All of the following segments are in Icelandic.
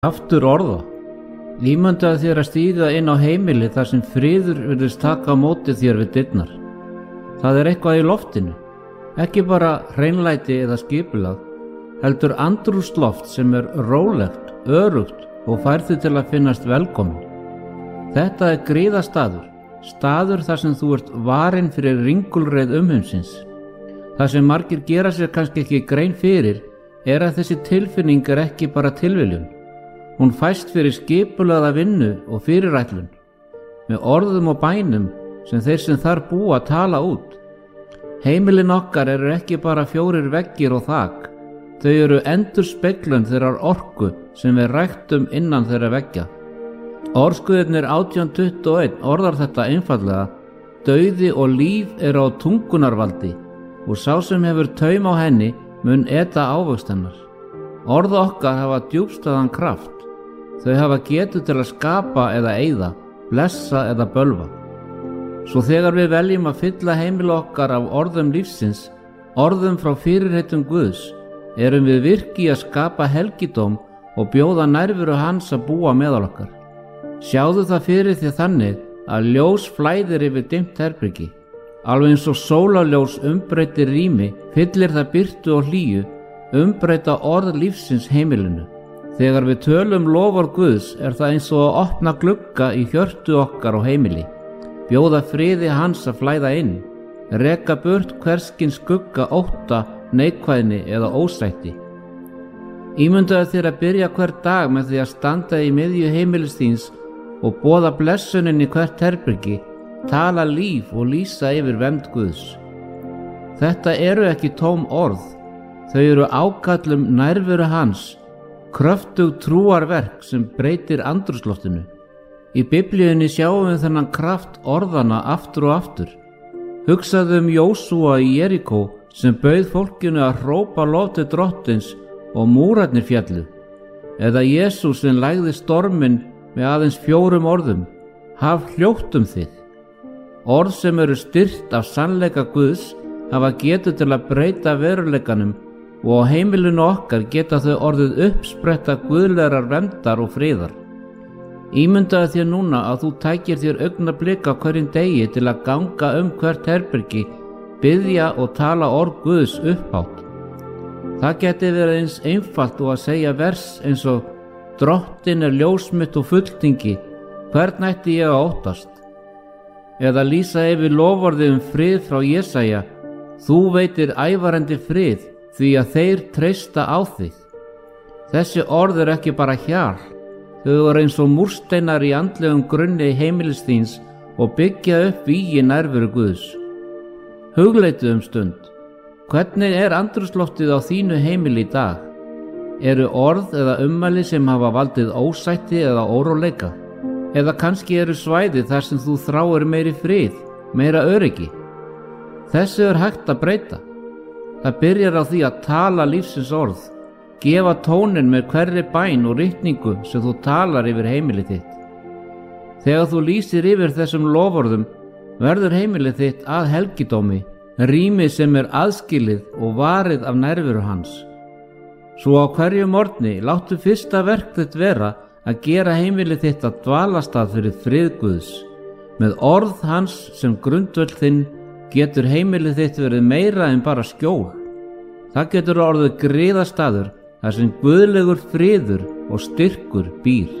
Aftur orða. Ímyndaðu þér að stíga inn á heimili þar sem friður virðist taka á móti þér við dyrnar. Það er eitthvað í loftinu, ekki bara hreinlæti eða skipulag, heldur andrúmsloft sem er rólegt, örugt og fær þig til að finnast velkomin. Þetta er griðastaður, staður þar sem þú ert varinn fyrir ringulreið umheimsins. Það sem margir gera sér kannski ekki grein fyrir er að þessi tilfinning er ekki bara tilviljun. Hún fæst fyrir skipulagða vinnu og fyrirætlun, með orðum og bænum sem þeir sem þar búa tala út. Heimilin okkar eru ekki bara 4 veggir og þak, þau eru endurspeglun þeirrar orku sem við ræktum innan þeirra veggja. Orðskuðirnir 1821 orðar þetta einfaldlega: dauði og líf eru á tungunarvaldi og sá sem hefur taum á henni mun eta ávöxt hennar. Orð okkar hafa djúpstæðan kraft. Þau hafa getu til að skapa eða eyða, blessa eða bölva. Svo þegar við veljum að fylla heimili okkar af orðum lífsins, orðum frá fyrirheitum Guðs, erum við virki að skapa helgidóm og bjóða nærveru hans að búa meðal okkar. Sjáðu það fyrir því þannig að ljós flæðir yfir dimmt herbergi. Alveg eins og sólarljós umbreytir rými, fyllir það birtu og hlýju, umbreyta orð lífsins heimilinu. Þegar við tölum loforð Guðs er það eins og að opna glugga í hjörtu okkar og heimili, bjóða friði hans að flæða inn, reka burt hverskins skugga, ótta, neikvæðni eða ósætti. Ímyndaðu þér að byrja hver dag með því að standa í miðju heimilis þíns og boða blessunin í hvert herbergi, tala líf og lýsa yfir vernd Guðs. Þetta eru ekki tóm orð, þau eru ákall nærveru hans, kröftug trúarverk sem breytir andrúmsloftinu. Í Biblíunni sjáum við þennan kraft orðana aftur og aftur. Hugsaðu Jósúa í Jerikó sem bauð fólkinu að hrópa lof til drottins og múrarnir féllu. Eða Jesús sem lægði storminn með aðeins 4 orðum: haf hljótt þig. Orð sem eru styrkt af sannleika Guðs hafa getu til að breyta veruleikanum og á heimilinu okkar geta þau orðið uppspretta guðlegrar verndar og friðar. Ímyndaðu þér núna að þú tækir þér augnablik á hverjum degi til að ganga hvert herbergi, biðja og tala orð Guðs upphátt. Það geti verið eins einfalt og að segja vers eins og: Drottin er ljós mitt og fulltingi, hvern ætti ég að óttast? Eða lýsa yfir loforði frið frá Jesaja: þú veitir ævarandi frið, því að þeir treysta á þig. Þessi orð er ekki bara hjal, þau eru eins og múrsteinar í andlegum grunni heimilis þíns og byggja upp vígi nærveru Guðs. Hugleitu stund. Hvernig er andrúmsloftið á þínu heimili í dag? Eru orð eða ummæli sem hafa valdið ósætti eða óróleika? Eða kannski eru svæði þar sem þú þráir meiri frið, meira öryggi? Þessu er hægt að breyta. Það byrjar á því að tala lífsins orð, gefa tónin með hverri bæn og ritningu sem þú talar yfir heimilið þitt. Þegar þú lýsir yfir þessum loforðum, verður heimilið þitt að helgidómi, rými sem er aðskilið og varið af nærveru hans. Svo á hverju morgni láttu fyrsta verk þitt vera að gera heimilið þitt að dvalastað fyrir frið Guðs. Með orð hans sem grundvöll þinn getur heimilið þitt verið meira en bara skjól. Það getur orðið griðastaður þar sem guðlegur friður og styrkur býr.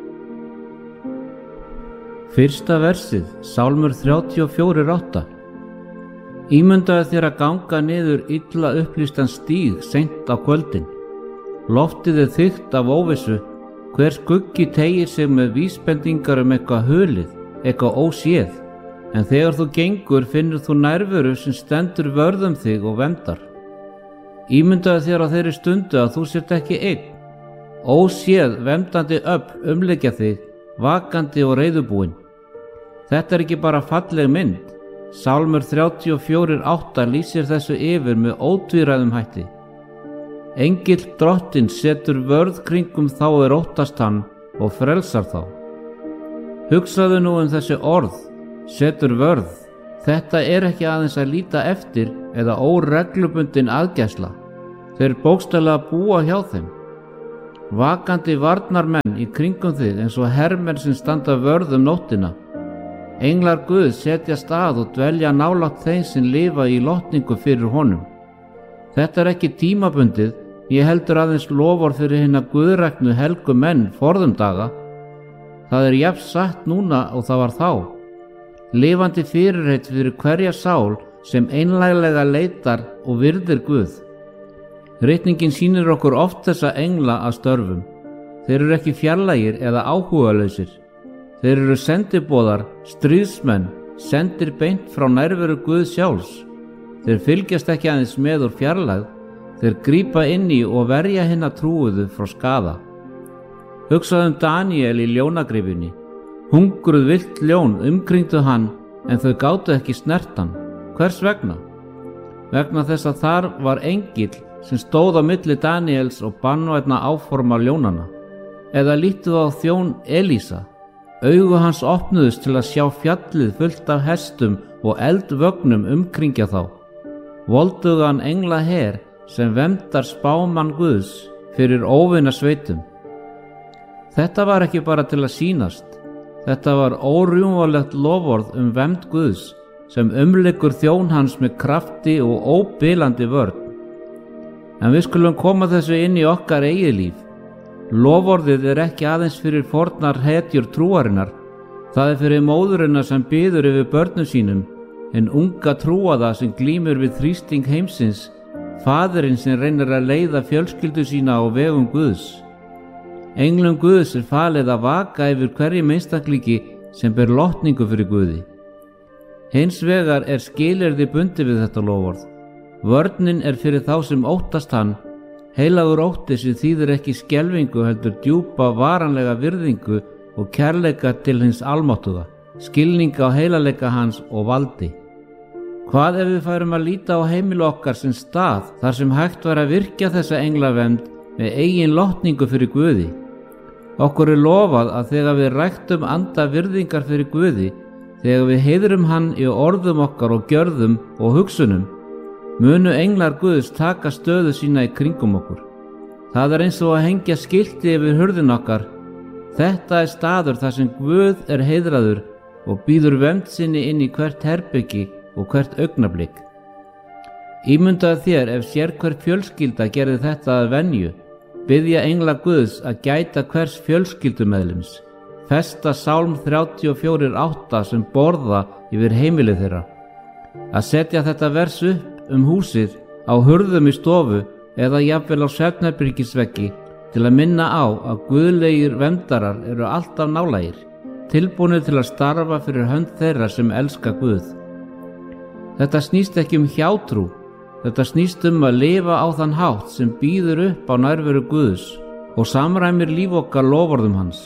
Fyrsta versið, Sálmur 34:8. Ímyndaðu þér að ganga niður illa upplýstan stíg seint á kvöldin. Loftið er þykkt af óvissu, hver skuggi teygir sig með vísbendingar eitthvað hulið, eitthvað óséð. En þegar þú gengur finnur þú nærveru sem stendur vörð þig og verndar. Ímyndaðu þér á þeirri stundu að þú sért ekki einn. Óséð verndandi öfl umlykja þig, vakandi og reiðubúin. Þetta er ekki bara falleg mynd. Sálmur 34:8 lýsir þessu yfir með ótvíræðum hætti. Engill drottins setur vörð kringum þá er óttast hann og frelsar þá. Hugsaðu nú þessi orð: setur vörð. Þetta er ekki aðeins að líta eftir eða óreglubundin aðgæsla. Þeir bókstaflega búa hjá þeim. vakandi varnarmenn í kringum þig eins og hermenn sem standa vörð nóttina. Englar Guðs setjast að og dvelja nálægt þeim sem lifa í lotningu fyrir honum. Þetta ekki tímabundið, ég heldur aðeins loforð fyrir hinna guðræknu helgu menn forðum daga. Það jafn satt núna og það var þá. Lifandi fyrirheit fyrir hverja sál sem einlæglega leitar og virðir Guð. Ritningin sýnir okkur oft þessa engla að störfum. Þeir ekki fjarlægir eða áhugalausir. Þeir sendiboðar, stríðsmenn, sendir beint frá nærveru Guðs sjálfs. Þeir fylgjast ekki aðeins með úr fjarlægð, þeir grípa inn í og verja hinna trúuðu frá skaða. Hugsaðu Daniel í ljónagryfjunni. Hungruð villt ljón umkringdu hann, en þau gátu ekki snert hann. Hvers vegna? Vegna þess að þar var engill sem stóð á milli Daniels og banvænna áforma ljónana. Eða lítu á þjón Elísa. Augu hans opnuðust til að sjá fjallið fullt af hestum og eldvögnum umkringja þá. Voldugan engla her sem verndar spámann Guðs fyrir óvina sveitum. Þetta var ekki bara til að sýnast. Þetta var órjúmvalegt loforð vernd Guðs sem umlykur þjón hans með krafti og óbilandi vörn. En við skulum koma þessu inn í okkar eigið líf. Loforðið ekki aðeins fyrir fornar hetjur trúarinnar, það fyrir móðurina sem biður yfir börnum sínum, en unga trúaða sem glímur við þrýsting heimsins, faðirinn sem reynir að leiða fjölskyldu sína á vegum Guðs. Englum Guðs falið að vaka yfir hverjum einstaklingi sem ber lotningu fyrir Guði. Hins vegar skilyrði bundið við þetta loforð. Vörnin fyrir þá sem óttast hann. Heilagur ótti sem þýðir ekki skelfingu heldur djúpa varanlega virðingu og kærleika til hins almáttuga, skilninga á heilaleika hans og valdi. Hvað ef við færum að líta á heimili okkar sem stað þar sem hægt var að virkja þessa englavernd með eigin lotningu fyrir Guði? Okkur lofað að þegar við ræktum anda virðingar fyrir Guði, þegar við heiðrum hann í orðum okkar og gjörðum og hugsunum, munu englar Guðs taka stöðu sína í kringum okkur. Það eins og að hengja skilti yfir hurðin okkar. Þetta staður þar sem Guð heiðraður og býður vernd sinni inn í hvert herbyggi og hvert augnablik. Ímyndaðu þér ef sérhver fjölskylda gerði þetta að venju, biðja englar Guðs að gæta hvers fjölskyldumeðlims, festa Sálm 34:8 sem borða yfir heimilið þeirra, að setja þetta vers upp húsið, á hurðum í stofu eða jafnvel á svefnherbergisveggi til að minna á að guðlegir verndarar alltaf nálægir, tilbúnir til að starfa fyrir hönd þeirra sem elska Guð. Þetta snýst ekki hjátrú, þetta snýst að lifa á þann hátt sem býður upp á nærveru Guðs og samræmir líf okkar loforðum hans.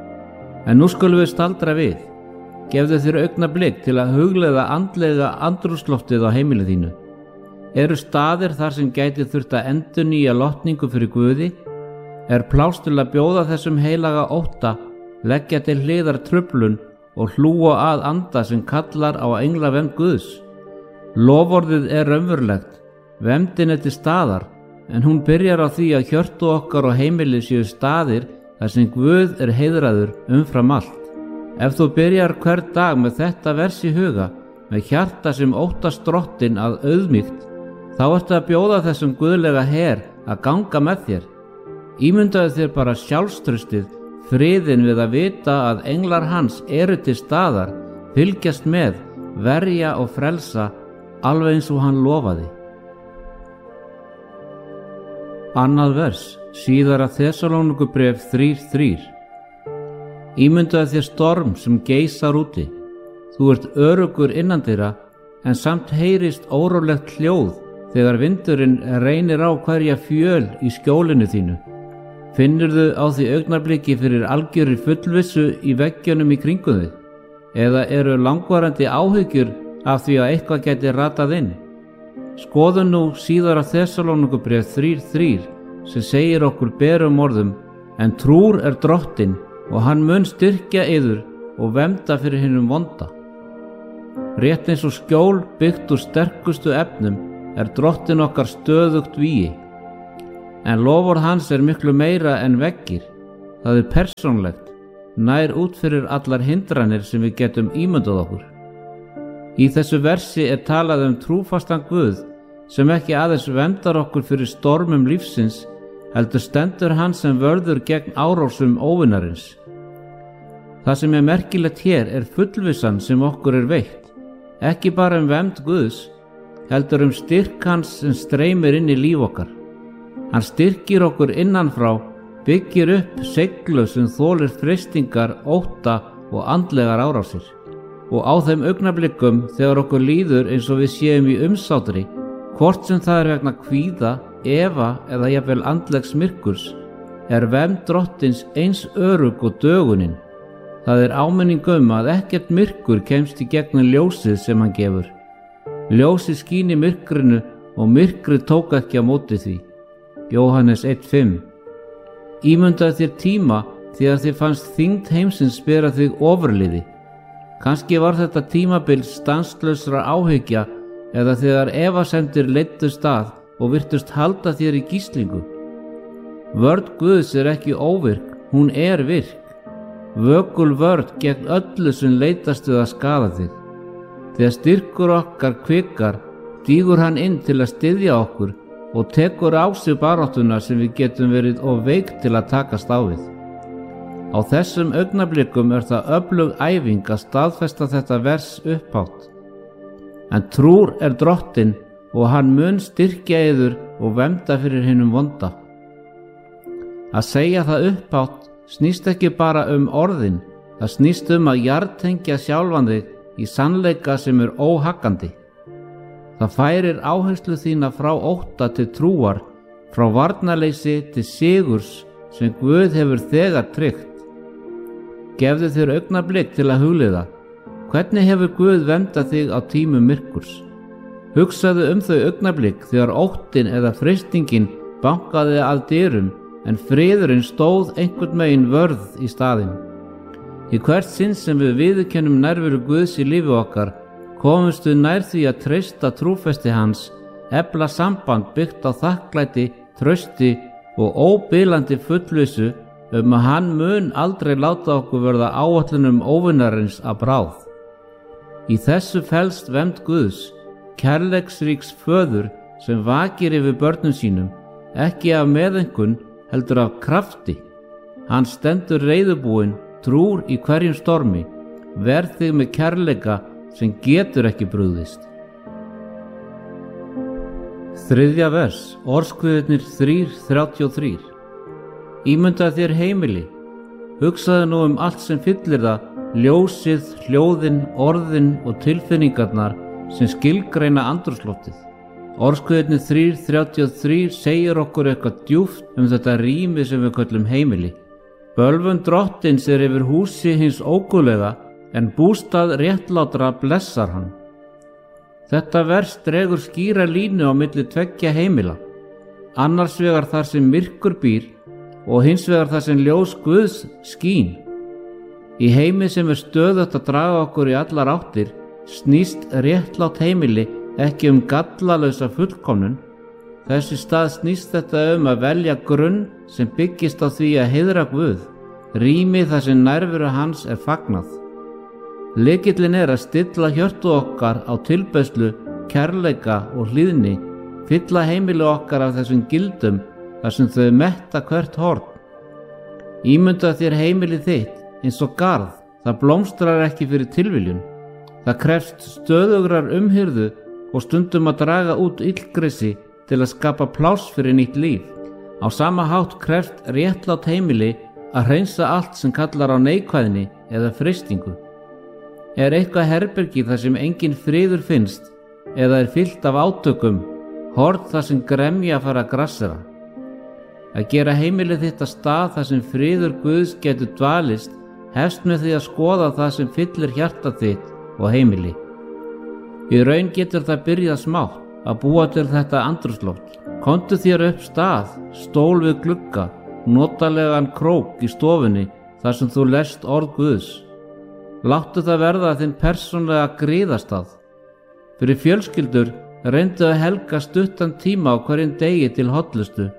En nú skulum við staldra við. Gefðu þér augnablik til að hugleiða andlega andrúmsloftið á heimilið þínu. Eru staðir þar sem gæti þurft að endurnýja lotningu fyrir Guði? Pláss til að bjóða þessum heilaga ótta, leggja til hliðar truflun og hlúa að anda sem kallar á englavernd Guðs? Loforðið raunverulegt, verndin til staðar, en hún byrjar á því að hjörtu okkar og heimili séu staðir þar sem Guð heiðraður umfram allt. Ef þú byrjar hver dag með þetta vers í huga, með hjarta sem óttast Drottinn að auðmýkt, þá ertu að bjóða þessum guðlega her að ganga með þér. Ímyndaðu þér bara sjálfstraustið, friðin við að vita að englar hans til staðar, fylgjast með, verja og frelsa, alveg eins og hann lofaði. Annað vers, síðara Þessalónikubréf 3:3. Ímyndaðu þér storm sem geisar úti. Þú öruggur innandyra, en samt heyrist órólegt hljóð þegar vindurinn reynir á hverja fjöl í skjólinu þínu. Finnurðu á því augnabliki fyrir algjörri fullvissu í veggjunum í kringum þig? Eða langvarandi áhyggjur af því að eitthvað gæti ratað inn? Skoðum nú síðara Þessalónikubréf 3:3 sem segir okkur berum orðum: en trúr Drottinn og hann mun styrkja yður og vernda fyrir hinum vonda. Rétt eins og skjól byggt úr sterkustu efnum Drottinn okkar stöðugt vígi. En loforð hans miklu meira en veggir. Það persónlegt, nær út fyrir allar hindranir sem við getum ímyndað okkur. Í þessu versi talað trúfastan Guð sem ekki aðeins verndar okkur fyrir stormum lífsins, heldur stendur hann sem vörður gegn árásum óvinarins. Það sem merkilegt hér fullvissan sem okkur veitt, ekki bara vernd Guðs, heldur styrk hans sem streymir inn í líf okkar. Hann styrkir okkur innanfrá, byggir upp seiglu sem þolir freistingar, ótta og andlegar árásir. Og á þeim augnablikum þegar okkur líður eins og við séum í umsátri, hvort sem það vegna kvíða, efa eða jafnvel andlegs myrkurs, vernd Drottins eins örugg og dögunin. Það áminning að ekkert myrkur kemst í gegnum ljósið sem hann gefur. Ljósið skín í myrkrinu og myrkrið tók ekki á móti því. Jóhannes 1:5. Ímyndaðu þér tíma þegar þér fannst þyngd heimsins bera þig ofurliði. Kannski var þetta tímabil stanslausra áhyggja eða þegar efasemdir leiddu stað og virtust halda þér í gíslingu. Vörn Guðs ekki óvirk, hún virk. Vökul vörn gegn öllu sem leitast við að skaða þig. Þegar styrkur okkar kvikar, stígur hann inn til að styðja okkur og tekur á sig baráttuna sem við getum verið of veik til að takast á við. Á þessum augnablikum það öflug æfing að staðfesta þetta vers upphátt. En trúr Drottinn og hann mun styrkja yður og vernda fyrir hinum vonda. Að segja það upphátt snýst ekki bara orðin, það snýst að jartengja sjálfan þig í sannleika sem óhaggandi. Það færir áherslu þína frá ótta til trúar, frá varnarleysi til sigurs sem Guð hefur þegar tryggt. Gefðu þér augnablik til að hugleiða. Hvernig hefur Guð verndað þig á tímum myrkurs? Hugsaðu þau augnablik þegar óttinn eða freistingin bankaði að dyrum en friðurinn stóð einhvern megin vörð í staðinn. Í hvert sinn sem við viðurkennum nærveru Guðs í lífi okkar, komumst við nær því að treysta trúfesti hans, efla samband byggt á þakklæti, trausti og óbilandi fullvissu að hann mun aldrei láta okkur verða áætlunum óvinarins að bráð. Í þessu felst vernd Guðs, kærleiksríks föður sem vakir yfir börnum sínum, ekki af meðaumkun heldur af krafti. Hann stendur reiðubúinn, trúr í hverjum stormi, verð þig með kærleika sem getur ekki brugðist. 3. vers, Orðskviðirnir 3:33. Ímyndaðu þér heimili, hugsaðu nú allt sem fyllir það, ljósið, hljóðin, orðin og tilfinningarnar sem skilgreina andrúmsloftið. Orðskviðirnir 3:33 segir okkur eitthvað djúpt þetta rými sem við köllum heimili. Bölvun Drottins yfir húsi hins óguðlega, en bústað réttlátra blessar hann. Þetta vers dregur skýra línu á milli tveggja heimila, annars vegar þar sem myrkur býr og hins vegar þar sem ljós Guðs skín. Í heimi sem stöðugt að draga okkur í allar áttir, snýst réttlátt heimili ekki gallalausa fullkomnun. Þessi stað snýst þetta að velja grunn sem byggist á því að heiðra Guð, rými þar sem nærveru hans fagnað. Lykillinn að stilla hjörtu okkar á tilbeiðslu, kærleika og hlýðni, fylla heimili okkar af þessum gildum þar sem þau metta hvert horn. Ímyndaðu þér heimili þitt eins og garð, það blómstrar ekki fyrir tilviljun. Það krefst stöðugrar umhirðu og stundum að draga út illgresi til að skapa pláss fyrir nýtt líf. Á sama hátt krefst réttlátt heimili að hreinsa allt sem kallar á neikvæðni eða freistingu. Eitthvað herbergi þar sem engin friður finnst eða fyllt af átökum, horn þar sem gremja fara að grassera. Að gera heimilið þitt að stað þar sem friður Guðs getur dvalist hefst með því að skoða það sem fyllir hjarta þitt og heimili. Í raun getur það byrjað smátt að búa til þetta andrúmsloft. Komdu þér upp stað, stól við glugga, notalegan krók í stofunni þar sem þú lest orð Guðs. Láttu það verða þinn persónlega griðastað. Fyrir fjölskyldur reyndu að helga stuttan tíma á hverjum degi til hollustu,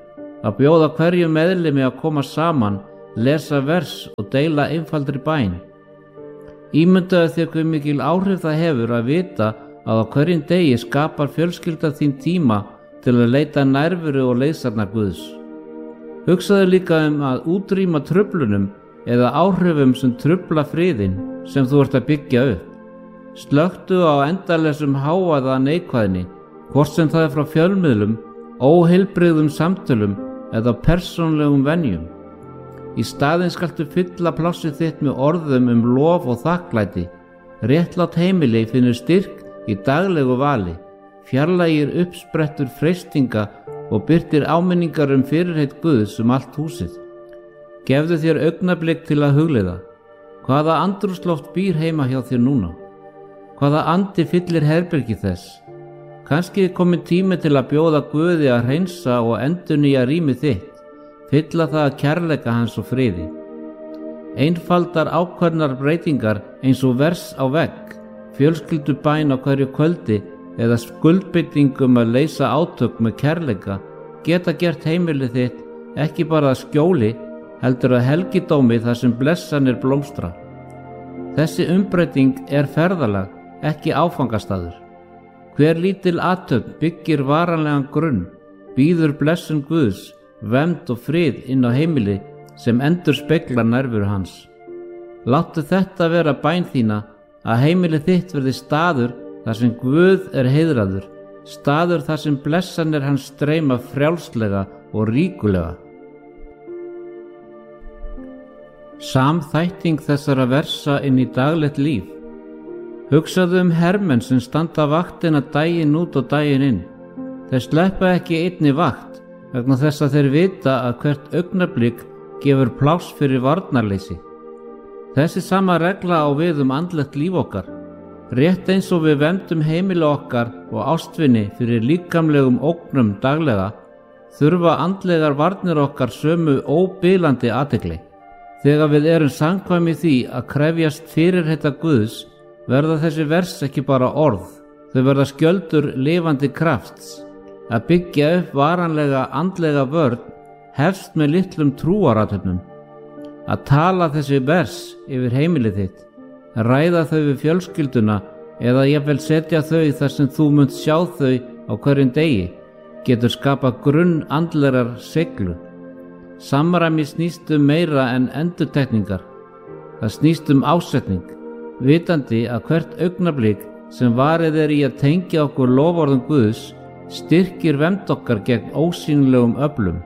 að bjóða hverju meðlimi að koma saman, lesa vers og deila einfaldri bæn. Ímyndaðu þér hve mikil áhrif það hefur að vita að á hverjum degi skapar fjölskylda þín tíma til að leita nærveru og leiðsagnar Guðs. Hugsaðu líka að útrýma truflunum eða áhrifum sem trufla friðinn sem þú ert að byggja upp. Slökktu á endalausum hávaða neikvæðni, hvort sem það frá fjölmiðlum, óheilbrigðum samtölum eða persónlegum venjum. Í staðinn skaltu fylla plássið þitt með orðum lof og þakklæti. Réttlátt heimili finnur styrk í daglegu vali, fjarlægir uppsprettur freistinga og birtir áminningar fyrirheit Guðs allt húsið. Gefðu þér augnablik til að hugleiða. Hvaða andrúmsloft býr heima hjá þér núna? Hvaða andi fyllir herbergi þess? Kannski kominn tími til að bjóða Guði að hreinsa og endurnýja rýmið þitt, fylla það að kærleika hans og friði. Einfaldar ákveðnar breytingar eins og vers á vegg, fjölskyldubæn á hverju kvöldi eða skuldbindingum að leysa átök með kærleika geta gert heimilið þitt ekki bara að skjóli, heldur að helgidómi þar sem blessanir blómstra. Þessi umbreyting er ferðalag, ekki áfangastaður. Hver lítil athöfn byggir varanlegan grunn, býður blessun Guðs, vernd og frið inn á heimili sem endurspeglar nærveru hans. Láttu þetta vera bæn þína að heimili þitt verði staður þar sem Guð er heiðraður, staður þar sem blessanir hans streyma frjálslega og ríkulega. Samþætting þessara versa inn í daglegt líf. Hugsaðu hermenn sem standa vaktina daginn út og daginn inn. Þeir sleppa ekki einni vakt vegna þess að þeir vita að hvert augnablik gefur pláss fyrir varnarleysi. Þessi sama regla á við andlegt líf okkar. Rétt eins og við verndum heimili okkar og ástvini fyrir líkamlegum ógnum daglega, þurfa andlegar varnir okkar sömu óbilandi athygli. Þegar við erum samkvæm í því að krefjast fyrirheita Guðs, verða þessi vers ekki bara orð, þau verða skjöldur lifandi krafts. Að byggja upp varanlega andlega vörn hefst með litlum trúarathöfnum. Að tala þessi vers yfir heimilið þitt, ræða þau við fjölskylduna eða jafnvel setja þau þar sem þú munt sjá þau á hverjum degi, getur skapað grunn andlegar seiglu. Samræmi snýst meira en endurtekningar. Það snýst ásetning, vitandi að hvert augnablik sem varið er í að tengja okkur loforðum Guðs styrkir vernd okkar gegn ósýnilegum öflum.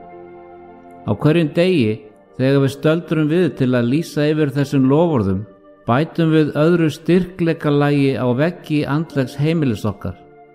Á hverjum degi, þegar við stöldrum við til að lýsa yfir þessum loforðum, bætum við öðru styrkleikalagi á veggi andlegs heimilis okkar.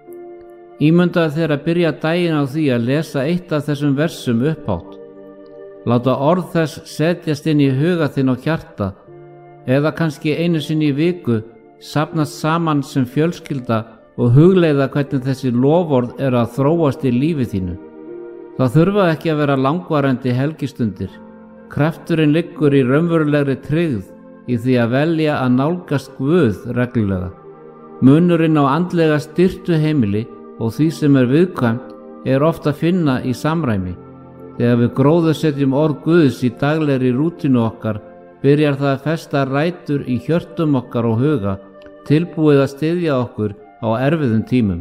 Ímyndaðu þér að byrja daginn á því að lesa eitt af þessum versum upphátt. Láta orð þess setjast inn í huga þinn og hjarta, eða kannski einu sinni í viku safnast saman sem fjölskylda og hugleiða hvernig þessi loforð er að þróast í lífi þínu. Það þurfa ekki að vera langvarandi helgistundir. Krafturinn liggur í raunverulegri tryggð í því að velja að nálgast Guð reglulega. Munurinn á andlega styrtu heimili og því sem er viðkvæmt er oft að finna í samræmi. Þegar við gróðursetjum orð Guðs í daglegri rútínu okkar, byrjar það að festa rætur í hjörtum okkar og huga, tilbúið að styðja okkur á erfiðum tímum.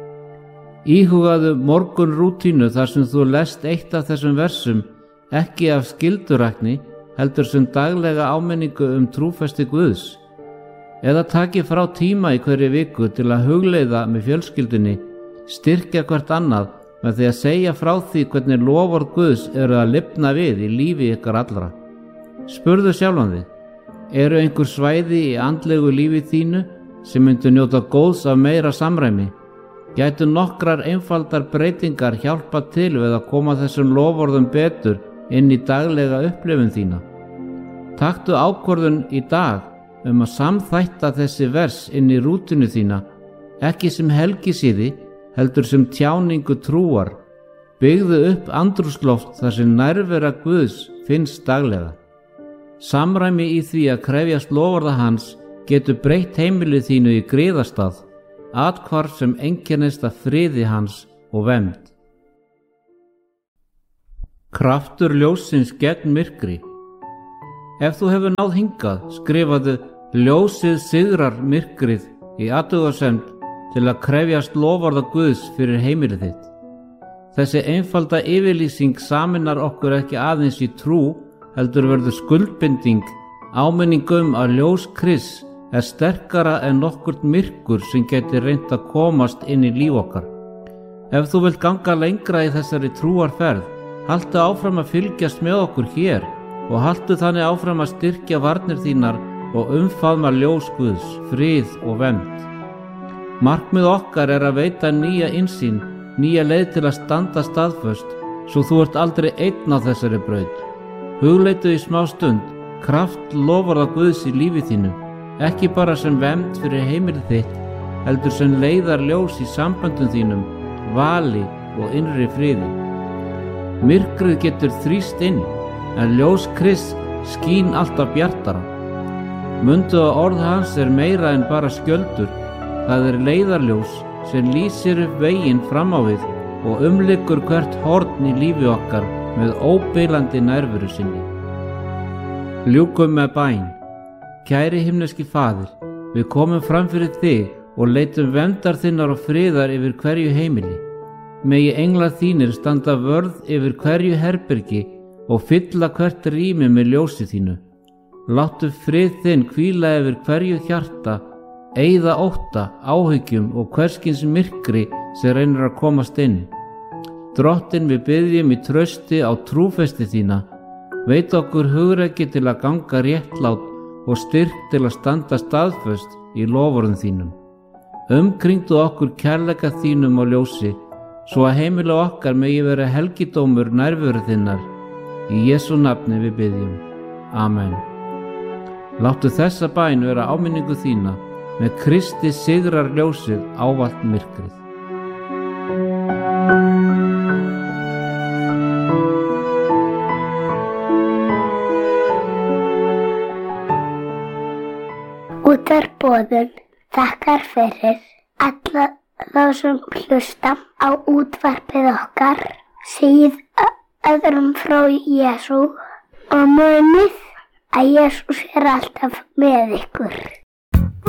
Íhugaðu morgun rútínu þar sem þú lest eitt af þessum versum, ekki af skyldurækni, heldur sem daglega áminningu trúfesti Guðs. Eða taki frá tíma í hverju viku til að hugleiða með fjölskyldunni, styrkja hvert annað með því að segja frá því hvernig loforð Guðs eru að lifna við í lífi ykkar allra. Spurðu sjálfan þig, eru einhver svæði í andlegu lífi þínu sem myndu njóta góðs af meira samræmi? Gætu nokkrar einfaldar breytingar hjálpa til við að koma þessum loforðum betur inn í daglega upplifun þína? Taktu ákvörðun í dag að samþætta þessi vers inn í rútinu þína, ekki sem helgisíði, heldur sem tjáningu trúar. Byggðu upp andrúmsloft þar sem nærvera Guðs finnst daglega. Samræmi í því að krefjast loforða hans getur breytt heimilið þínu í griðastað, athvarf sem einkennist af friði hans og vernd. Kraftur ljóssins gegn myrkri. Ef þú hefur náð hingað, skrifaðu ljósið sigrar myrkrið í athugasemd til að krefjast loforða Guðs fyrir heimilið þitt. Þessi einfalda yfirlýsing sameinar okkur ekki aðeins í trú, heldur verður skuldbinding, áminning að ljós Krists er sterkara en nokkurt myrkur sem geti reynt að komast inn í líf okkar. Ef þú vilt ganga lengra í þessari trúarferð, haltu áfram að fylgjast með okkur hér og haltu þannig áfram að styrkja varnir þínar og umfaðma ljós Guðs, frið og vernd. Markmið okkar er að veita nýja innsýn, nýja leið til að standa staðföst, svo þú ert aldrei einn á þessari braut. Hugleitu í smá stund kraft loforða Guðs í lífi þínu, ekki bara sem vernd fyrir heimilið þitt, heldur sem leiðar ljós í samböndum þínum, vali og innri friði. Myrkrið getur þrýst inn, en ljós Krists skín alltaf bjartara. Mundu að orð hans er meira en bara skjöldur, það er leiðarljós sem lýsir upp veginn fram á við og umlykur hvert horn í lífi okkar með óbilandi nærveru sinni. Ljúkum með bæn. Kæri himneski Faðir, við komum fram fyrir þig og leitum verndar þinnar og friðar yfir hverju heimili. Megi englar þínir standa vörð yfir hverju herbergi og fylla hvert rými með ljósi þínu. Láttu frið þinn hvíla yfir hverju hjarta, eyða ótta, áhyggjum og hverskins myrkri sem reynir að komast inn. Drottinn, við biðjum í trausti á trúfesti þína. Veit okkur hugrekki til að ganga réttlát og styrk til að standa staðföst í loforðum þínum. Umkringdu okkur kærleika þínum og ljósi, svo að heimili okkar megi vera helgidómur nærveru þinnar. Í Jesú nafni við biðjum. Amen. Láttu þessa bæn vera áminningu þína, með Kristi sigrar ljósið ávallt myrkrið. Útvarpsboðun þakkar fyrir alla þá sem hlusta á útvarpið okkar, segið öðrum frá Jesú og munið að Jesús er alltaf með ykkur.